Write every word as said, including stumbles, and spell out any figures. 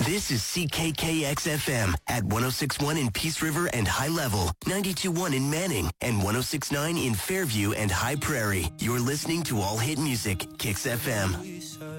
This is C K K X F M at one oh six point one in Peace River and High Level, ninety-two point one in Manning, and one oh six point nine in Fairview and High Prairie. You're listening to All Hit Music, Kicks F M.